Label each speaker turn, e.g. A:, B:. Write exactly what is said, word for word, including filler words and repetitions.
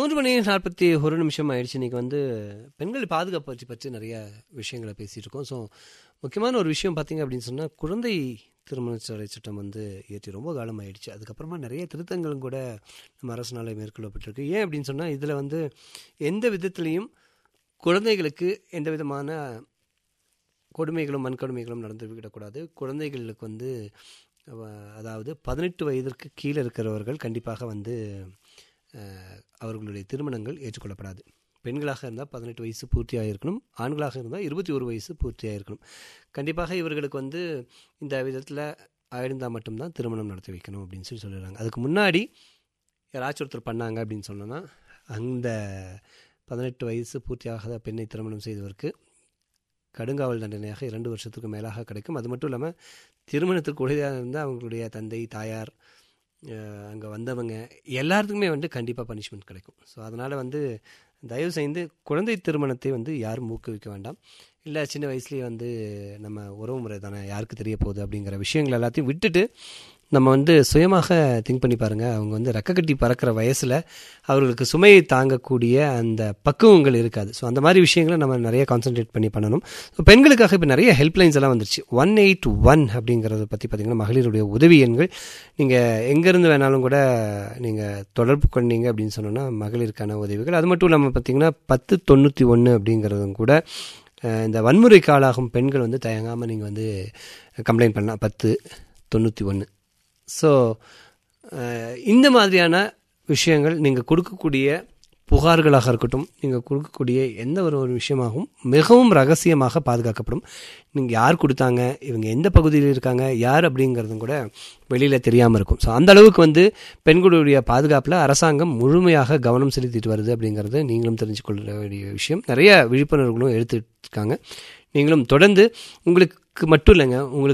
A: மூன்று மணி நாற்பத்தி ஒரு நிமிஷம் ஆயிடுச்சு. இன்றைக்கி வந்து பெண்கள் பாதுகாப்பு பற்றி பற்றி நிறைய விஷயங்களை பேசிகிட்டு இருக்கோம். ஸோ முக்கியமான ஒரு விஷயம் பார்த்திங்க அப்படின்னு சொன்னால், குழந்தை திருமண தடை சட்டம் வந்து ஏற்றி ரொம்ப காலம் ஆயிடுச்சு. அதுக்கப்புறமா நிறைய திருத்தங்களும் கூட நம்ம அரசினாலே மேற்கொள்ளப்பட்டிருக்கு. ஏன் அப்படின்னு சொன்னால், இதில் வந்து எந்த விதத்துலேயும் குழந்தைகளுக்கு எந்த விதமான கொடுமைகளும் வன்கொடுமைகளும் நடந்து விடக்கூடாது. குழந்தைகளுக்கு வந்து அதாவது பதினெட்டு வயதிற்கு கீழே இருக்கிறவர்கள் கண்டிப்பாக வந்து அவர்களுடைய திருமணங்கள் ஏற்றுக்கொள்ளப்படாது. பெண்களாக இருந்தால் பதினெட்டு வயசு பூர்த்தியாக இருக்கணும், ஆண்களாக இருந்தால் இருபத்தி ஒரு வயசு பூர்த்தியாக இருக்கணும். கண்டிப்பாக இவர்களுக்கு வந்து இந்த விதத்தில் ஆயிருந்தால் மட்டும்தான் திருமணம் நடத்தி வைக்கணும் அப்படின்னு சொல்லி சொல்லிடுறாங்க. அதுக்கு முன்னாடி யாராச்சும் ஒருத்தர் பண்ணாங்க அப்படின்னு சொன்னோன்னா, அந்த பதினெட்டு வயசு பூர்த்தியாகாத பெண்ணை திருமணம் செய்தவருக்கு கடுங்காவல் தண்டனையாக இரண்டு வருஷத்துக்கு மேலாக கிடைக்கும். அது மட்டும் இல்லாமல் திருமணத்திற்கு உறுதியாக இருந்தால் அவங்களுடைய தந்தை, தாயார், அங்கே வந்தவங்க எல்லாத்துக்குமே வந்து கண்டிப்பாக பனிஷ்மெண்ட் கிடைக்கும். ஸோ அதனால் வந்து தயவு செய்து குழந்தை திருமணத்தை வந்து யாரும் ஊக்குவிக்க வேண்டாம். இல்லை சின்ன வயசுலேயே வந்து நம்ம உறவு முறை தானே, யாருக்கு தெரிய போகுது அப்படிங்கிற விஷயங்கள் எல்லாத்தையும் விட்டுட்டு நம்ம வந்து சுயமாக திங்க் பண்ணி பாருங்கள். அவங்க வந்து ரெக்க கட்டி பறக்கிற வயசில் அவர்களுக்கு சுமையை தாங்கக்கூடிய அந்த பக்குவங்கள் இருக்காது. ஸோ அந்த மாதிரி விஷயங்களை நம்ம நிறைய கான்சன்ட்ரேட் பண்ணி பண்ணணும். ஸோ பெண்களுக்காக இப்போ நிறைய ஹெல்ப்லைன்ஸ் எல்லாம் வந்துருச்சு. ஒன் எயிட் ஒன் அப்படிங்கிறத பற்றி பார்த்திங்கன்னா மகளிருடைய உதவி எண்கள். நீங்கள் எங்கேருந்து வேணாலும் கூட நீங்கள் தொடர்பு கொண்டீங்க அப்படின்னு சொன்னோன்னா மகளிருக்கான உதவிகள். அது மட்டும் இல்லாமல் பார்த்திங்கன்னா பத்து தொண்ணூற்றி ஒன்று அப்படிங்கிறதும் கூட இந்த வன்முறைக்கு ஆளாகும் பெண்கள் வந்து தயங்காமல் நீங்கள் வந்து கம்ப்ளைண்ட் பண்ணலாம். பத்து தொண்ணூற்றி ஒன்று. ஸோ இந்த மாதிரியான விஷயங்கள் நீங்கள் கொடுக்கக்கூடிய புகார்களாக இருக்கட்டும், நீங்கள் கொடுக்கக்கூடிய எந்த ஒரு ஒரு விஷயமாகவும் மிகவும் ரகசியமாக பாதுகாக்கப்படும். நீங்கள் யார் கொடுத்தாங்க, இவங்க எந்த பகுதியில் இருக்காங்க, யார் அப்படிங்கிறதும் கூட வெளியில் தெரியாமல் இருக்கும். ஸோ அந்த அளவுக்கு வந்து பெண்களுடைய பாதுகாப்பில் அரசாங்கம் முழுமையாக கவனம் செலுத்திட்டு வருது அப்படிங்கிறது நீங்களும் தெரிஞ்சுக்கொள்ள வேண்டிய விஷயம். நிறைய விழிப்புணர்வுகளும் எடுத்துட்டு இருக்காங்க. நீங்களும் தொடர்ந்து உங்களுக்கு மட்டும் இல்லைங்க, உங்களுக்கு